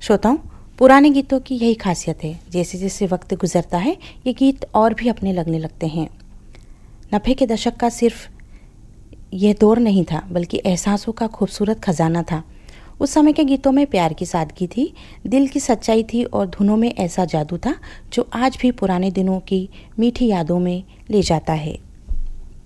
श्रोताओं, पुराने गीतों की यही खासियत है, जैसे जैसे वक्त गुजरता है ये गीत और भी अपने लगने लगते हैं। 90 के दशक का सिर्फ यह दौर नहीं था, बल्कि एहसासों का खूबसूरत खजाना था। उस समय के गीतों में प्यार की सादगी थी, दिल की सच्चाई थी और धुनों में ऐसा जादू था जो आज भी पुराने दिनों की मीठी यादों में ले जाता है।